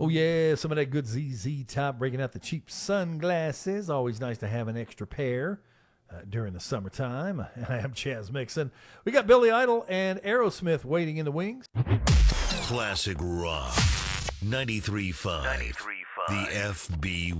Oh, yeah, some of that good ZZ Top breaking out the cheap sunglasses. Always nice to have an extra pair during the summertime. I am Chaz Mixon. We got Billy Idol and Aerosmith waiting in the wings. Classic Rock 93.5. The FB